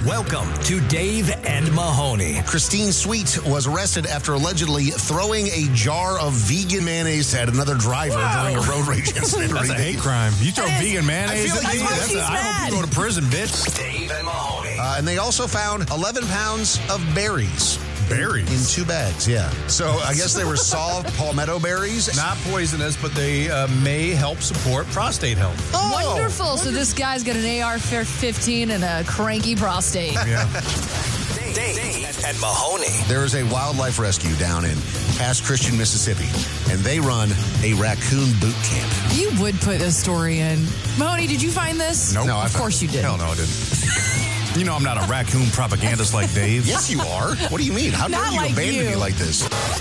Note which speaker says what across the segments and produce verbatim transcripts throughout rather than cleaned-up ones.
Speaker 1: Welcome to Dave and Mahoney.
Speaker 2: Christine Sweet was arrested after allegedly throwing a jar of vegan mayonnaise at another driver
Speaker 3: Wow.
Speaker 2: during a road rage incident.
Speaker 3: That's a hate crime. You throw
Speaker 4: That is-
Speaker 3: vegan mayonnaise
Speaker 2: I feel
Speaker 3: at
Speaker 2: like
Speaker 3: me?
Speaker 2: that's why
Speaker 3: That's
Speaker 4: she's
Speaker 3: a- I hope you
Speaker 4: mad.
Speaker 3: go to prison, bitch.
Speaker 1: Dave and Mahoney.
Speaker 2: Uh, and they also found eleven pounds of berries
Speaker 3: Berries.
Speaker 2: in two bags. Yeah. So I guess they were soft palmetto berries.
Speaker 3: Not poisonous, but they uh, may help support prostate health.
Speaker 2: Oh,
Speaker 4: Wonderful. So this guy's got an A R fifteen and a cranky prostate.
Speaker 3: Yeah.
Speaker 1: Dave, Dave and Mahoney.
Speaker 2: There is a wildlife rescue down in Pass Christian, Mississippi, and they run a raccoon boot camp.
Speaker 4: You would put this story in. Mahoney, did you find this?
Speaker 3: Nope.
Speaker 2: No, I
Speaker 4: Of
Speaker 2: found
Speaker 4: course you did.
Speaker 3: Hell no, I didn't. You know I'm not a raccoon propagandist like Dave.
Speaker 2: Yes, you are. What do you mean? How dare
Speaker 4: Not
Speaker 2: you
Speaker 4: like
Speaker 2: abandon
Speaker 4: you.
Speaker 2: me like this?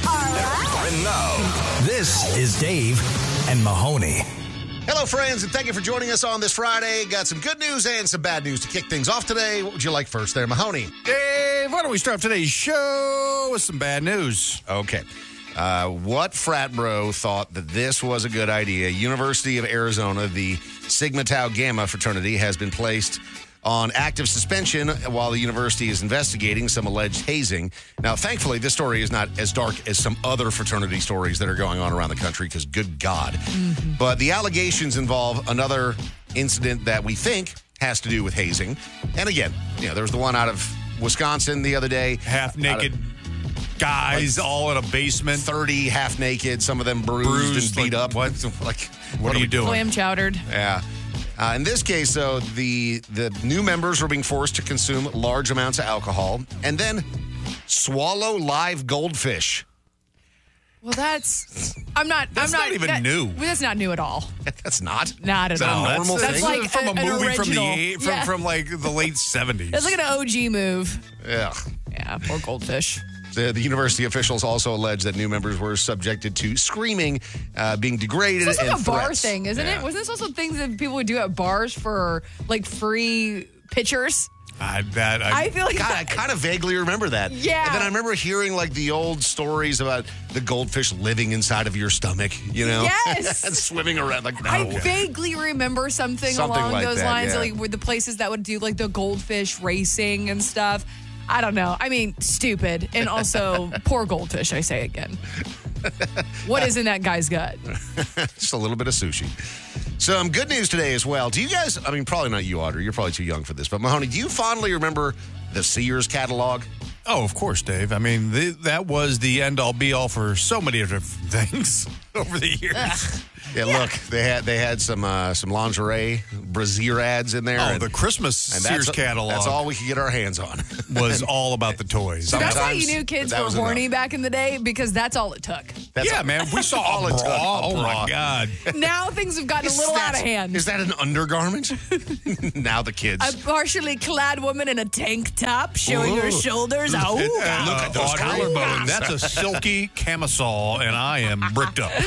Speaker 1: And now, this is Dave and Mahoney.
Speaker 2: Hello, friends, and thank you for joining us on this Friday. Got some good news and some bad news to kick things off today. What would you like first there, Mahoney?
Speaker 3: Dave, why don't we start today's show with some bad news?
Speaker 2: Okay. Uh, what frat bro thought that this was a good idea? University of Arizona, the Sigma Tau Gamma fraternity, has been placed on active suspension while the university is investigating some alleged hazing. Now, thankfully, this story is not as dark as some other fraternity stories that are going on around the country, because good God. Mm-hmm. But the allegations involve another incident that we think has to do with hazing. And again, you know, there was the one out of Wisconsin the other day.
Speaker 3: Half naked guys
Speaker 2: Like,
Speaker 3: all in a basement.
Speaker 2: thirty half naked, some of them bruised,
Speaker 3: Bruised,
Speaker 2: and beat
Speaker 3: like,
Speaker 2: up.
Speaker 3: what?
Speaker 2: Like,
Speaker 3: What are you doing?
Speaker 4: Clam chowdered.
Speaker 2: Yeah. Uh, in this case, though, the the new members were being forced to consume large amounts of alcohol and then swallow live goldfish.
Speaker 4: Well, that's. I'm not.
Speaker 3: That's
Speaker 4: I'm
Speaker 3: not even
Speaker 4: that-
Speaker 3: new.
Speaker 4: well, That's not new at all.
Speaker 2: That's not.
Speaker 4: Not at
Speaker 2: Is that a
Speaker 4: all.
Speaker 2: normal
Speaker 4: that's,
Speaker 2: thing?
Speaker 4: That's like
Speaker 3: from a,
Speaker 4: a, an
Speaker 3: movie from the
Speaker 4: original.
Speaker 3: eight- from,
Speaker 4: yeah.
Speaker 3: from like the late seventies.
Speaker 4: That's like an O G move.
Speaker 2: Yeah.
Speaker 4: Yeah, poor goldfish.
Speaker 2: The, the university officials also allege that new members were subjected to screaming, uh, being degraded,
Speaker 4: It's like
Speaker 2: and
Speaker 4: a bar
Speaker 2: threats.
Speaker 4: thing, isn't
Speaker 2: Yeah.
Speaker 4: it? Wasn't this also things that people would do at bars for like free pitchers?
Speaker 3: I, that, I,
Speaker 4: I feel like
Speaker 2: God, I kind of vaguely remember that.
Speaker 4: Yeah.
Speaker 2: And then I remember hearing like the old stories about the goldfish living inside of your stomach, you know?
Speaker 4: Yes.
Speaker 2: And swimming around. Like, no.
Speaker 4: I vaguely remember something,
Speaker 2: Something
Speaker 4: along
Speaker 2: like
Speaker 4: those
Speaker 2: that,
Speaker 4: lines,
Speaker 2: yeah.
Speaker 4: like with the places that would do like the goldfish racing and stuff. I don't know. I mean, stupid. And also, poor goldfish, I say again. What is in that guy's gut?
Speaker 2: Just a little bit of sushi. Some good news today as well. Do you guys, I mean, probably not you, Audrey. You're probably too young for this. But Mahoney, do you fondly remember the Sears catalog?
Speaker 3: Oh, of course, Dave. I mean, the, that was the end-all, be-all for so many different things over the years.
Speaker 2: Yeah, look, they had they had some uh, some lingerie, brassiere ads in there.
Speaker 3: Oh,
Speaker 2: and-
Speaker 3: the Christmas
Speaker 2: and
Speaker 3: Sears
Speaker 2: that's,
Speaker 3: catalog
Speaker 2: That's all we could get our hands on.
Speaker 3: was all about the toys.
Speaker 4: So that's how you
Speaker 2: Sometimes
Speaker 4: knew kids
Speaker 2: that
Speaker 4: were
Speaker 2: was
Speaker 4: horny
Speaker 2: enough.
Speaker 4: back in the day, because that's all it took.
Speaker 2: That's
Speaker 3: yeah,
Speaker 2: all-
Speaker 3: man. We saw
Speaker 2: all
Speaker 3: a
Speaker 2: it took,
Speaker 3: bra.
Speaker 2: a
Speaker 3: Oh,
Speaker 2: bra.
Speaker 3: my God.
Speaker 4: Now things have gotten a
Speaker 2: Is
Speaker 4: little
Speaker 2: that-
Speaker 4: out of hand.
Speaker 2: Is that an undergarment? Now the kids.
Speaker 4: A partially clad woman in a tank top showing her
Speaker 2: Ooh.
Speaker 4: shoulders. Oh,
Speaker 3: And,
Speaker 2: Look
Speaker 3: uh,
Speaker 2: at those
Speaker 3: Audrey,
Speaker 2: collarbones.
Speaker 3: That's a silky camisole, and I am bricked up.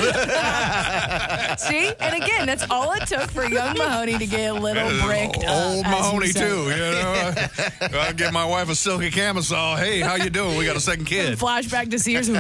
Speaker 4: see? And again, that's all it took for young Mahoney to get a little bricked up.
Speaker 3: Old
Speaker 4: as you
Speaker 3: Mahoney,
Speaker 4: say.
Speaker 3: too. You know, I give my wife a silky camisole. Hey, how you doing? We got a second kid.
Speaker 4: Flashback to Sears.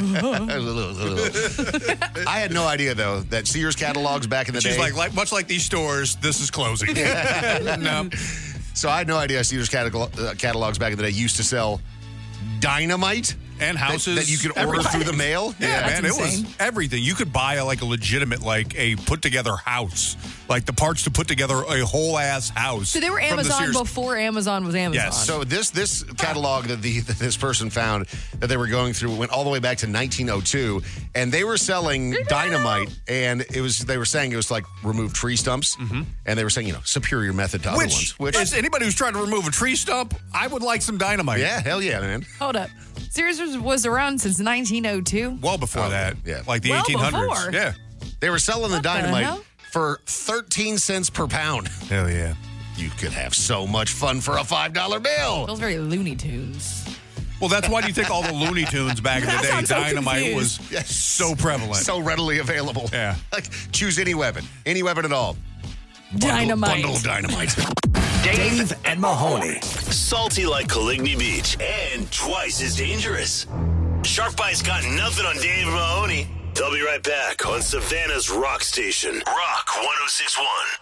Speaker 2: I had no idea, though, that Sears catalogs back in the
Speaker 3: She's
Speaker 2: day.
Speaker 3: like, like, much like these stores, this is closing. no.
Speaker 2: So I had no idea Sears catalog, uh, catalogs back in the day used to sell dynamite
Speaker 3: And
Speaker 2: that,
Speaker 3: houses.
Speaker 2: that you could order
Speaker 3: everything.
Speaker 2: through the mail.
Speaker 3: Yeah,
Speaker 4: That's
Speaker 3: man, it
Speaker 4: insane.
Speaker 3: was everything. You could buy a, like a legitimate, like a put together house, like the parts to put together a whole ass house.
Speaker 4: So they were
Speaker 3: from the
Speaker 4: Amazon
Speaker 3: Sears-
Speaker 4: before Amazon was Amazon.
Speaker 3: Yes.
Speaker 2: So this this catalog that the that this person found that they were going through went all the way back to nineteen oh two, and they were selling dynamite, and it was they were saying it was like remove tree stumps, and they were saying you know superior method to other
Speaker 3: Which,
Speaker 2: ones. Which
Speaker 3: as anybody who's trying to remove a tree stump, I would like some dynamite.
Speaker 2: yeah, hell yeah, man.
Speaker 4: Hold up. Sears was, was around since nineteen oh two.
Speaker 3: Well before
Speaker 2: Oh,
Speaker 3: that.
Speaker 2: yeah.
Speaker 3: Like the
Speaker 4: Well
Speaker 3: eighteen hundreds.
Speaker 4: before.
Speaker 3: Yeah.
Speaker 2: They were selling the
Speaker 4: What the
Speaker 2: dynamite
Speaker 4: hell?
Speaker 2: for thirteen cents per pound.
Speaker 3: Hell yeah.
Speaker 2: You could have so much fun for a five dollar bill.
Speaker 4: Feels very Looney Tunes.
Speaker 3: Well, that's why do you think all the Looney Tunes back in the
Speaker 4: That's
Speaker 3: day,
Speaker 4: why I'm so
Speaker 3: dynamite was
Speaker 4: confused.
Speaker 2: Yes.
Speaker 3: so prevalent.
Speaker 2: So readily available.
Speaker 3: Yeah.
Speaker 2: Like, choose any weapon. Any weapon at all. Bundle,
Speaker 4: Dynamite.
Speaker 2: Bundle of dynamite.
Speaker 1: Dave and Mahoney.
Speaker 5: Salty like Coligny Beach and twice as dangerous. Shark Bite's got nothing on Dave and Mahoney. They'll be right back on Savannah's Rock Station. Rock one oh six point one.